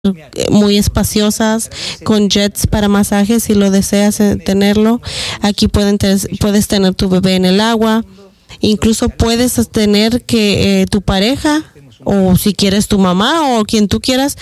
muy espaciosas, con jets para masajes si lo deseas tenerlo. Aquí puedes tener tu bebé en el agua. Incluso puedes tener que tu pareja, o si quieres tu mamá o quien tú quieras,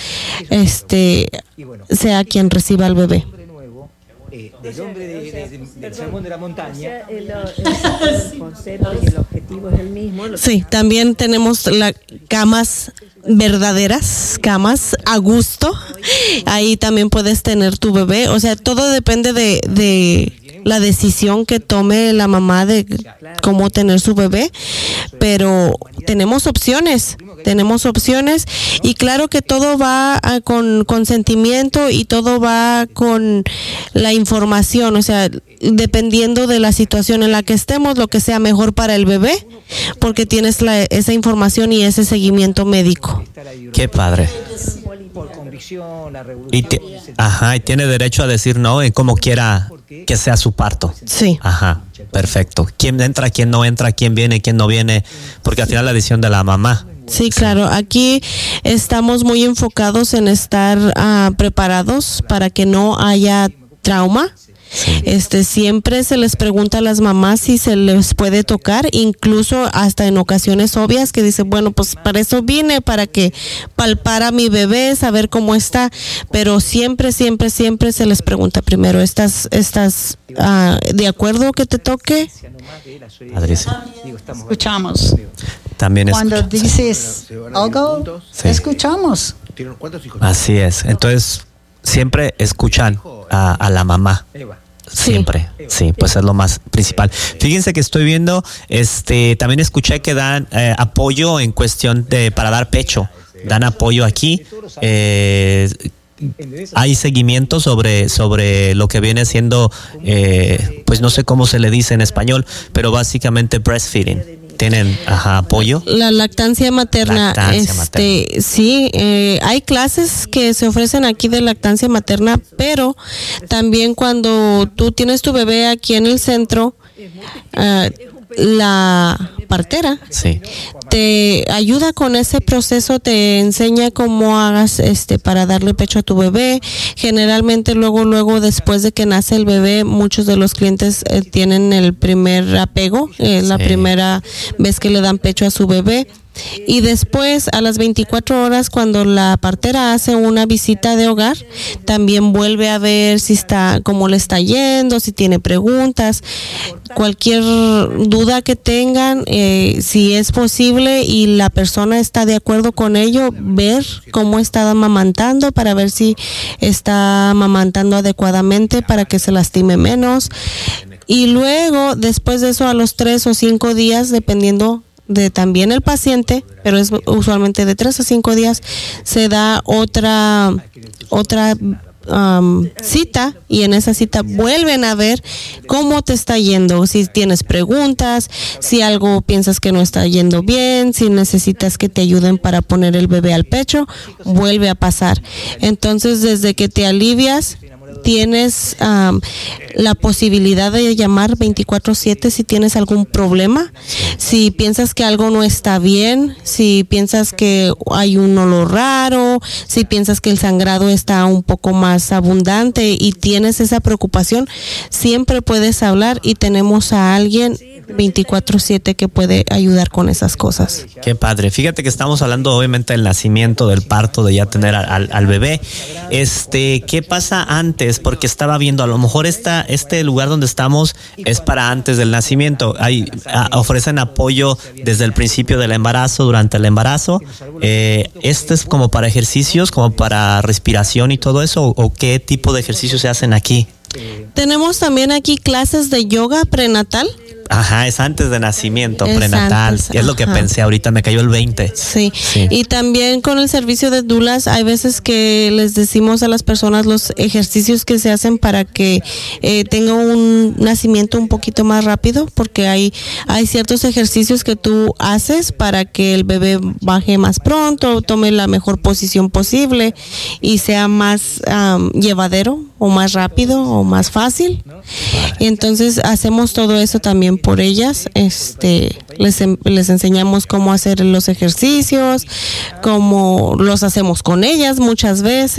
sea quien reciba al bebé. Del hombre del salmón de la montaña. El concepto y el objetivo es el mismo. Sí, también tenemos camas verdaderas, camas a gusto. Ahí también puedes tener tu bebé. O sea, todo depende de la decisión que tome la mamá de cómo tener su bebé, pero tenemos opciones y claro que todo va con consentimiento y todo va con la información, o sea, dependiendo de la situación en la que estemos, lo que sea mejor para el bebé, porque tienes esa información y ese seguimiento médico. Qué padre. Y tiene derecho a decir no en cómo quiera que sea su parto. Sí. Ajá, perfecto. ¿Quién entra, quién no entra, quién viene, quién no viene? Porque al final la decisión de la mamá. Sí, claro. Aquí estamos muy enfocados en estar preparados para que no haya trauma. Sí. Siempre se les pregunta a las mamás si se les puede tocar, incluso hasta en ocasiones obvias que dicen, bueno, pues para eso vine, para que palpara a mi bebé, saber cómo está, pero siempre se les pregunta primero, ¿estás de acuerdo que te toque? Escuchamos. También cuando dices algo, sí. Escuchamos. Así es. Entonces, siempre escuchan a la mamá. Siempre, sí, pues es lo más principal. Fíjense que estoy viendo, también escuché que dan apoyo en cuestión para dar pecho. Dan apoyo aquí. Hay seguimiento sobre lo que viene siendo, pues no sé cómo se le dice en español, pero básicamente breastfeeding. ¿Tienen apoyo? La lactancia materna. Sí, hay clases que se ofrecen aquí de lactancia materna, pero también cuando tú tienes tu bebé aquí en el centro, la partera sí. te ayuda con ese proceso, te enseña cómo hagas para darle pecho a tu bebé. Generalmente luego después de que nace el bebé, muchos de los clientes tienen el primer apego, la primera vez que le dan pecho a su bebé. Y después, a las 24 horas, cuando la partera hace una visita de hogar, también vuelve a ver cómo le está yendo, si tiene preguntas, cualquier duda que tengan, si es posible y la persona está de acuerdo con ello, ver cómo está amamantando para ver si está amamantando adecuadamente para que se lastime menos. Y luego, después de eso, a los 3 o 5 días, dependiendo de también el paciente, pero es usualmente de 3 a 5 días, se da otra cita, y en esa cita vuelven a ver cómo te está yendo, si tienes preguntas, si algo piensas que no está yendo bien, si necesitas que te ayuden para poner el bebé al pecho, vuelve a pasar. Entonces, desde que te alivias, tienes la posibilidad de llamar 24/7 si tienes algún problema, si piensas que algo no está bien, si piensas que hay un olor raro, si piensas que el sangrado está un poco más abundante y tienes esa preocupación, siempre puedes hablar y tenemos a alguien 24/7 que puede ayudar con esas cosas. Qué padre. Fíjate que estamos hablando obviamente del nacimiento, del parto, de ya tener al bebé. ¿Qué pasa antes? Porque estaba viendo, a lo mejor este lugar donde estamos es para antes del nacimiento. Ofrecen apoyo desde el principio del embarazo, durante el embarazo. ¿Este es como para ejercicios, como para respiración y todo eso? ¿O qué tipo de ejercicios se hacen aquí? Tenemos también aquí clases de yoga prenatal. Ajá, es antes de nacimiento, prenatal. Antes, es lo que pensé ahorita, me cayó el 20. Sí, y también con el servicio de doulas, hay veces que les decimos a las personas los ejercicios que se hacen para que tenga un nacimiento un poquito más rápido, porque hay ciertos ejercicios que tú haces para que el bebé baje más pronto, tome la mejor posición posible y sea más llevadero o más rápido o más fácil. Y entonces hacemos todo eso también por ellas. Les enseñamos cómo hacer los ejercicios, cómo los hacemos con ellas muchas veces.